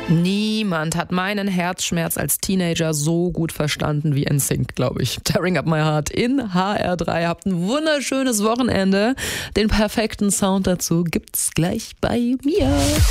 Niemand hat meinen Herzschmerz als Teenager so gut verstanden wie NSYNC, glaube ich. Tearing Up My Heart in HR3. Habt ein wunderschönes Wochenende. Den perfekten Sound dazu gibt's gleich bei mir.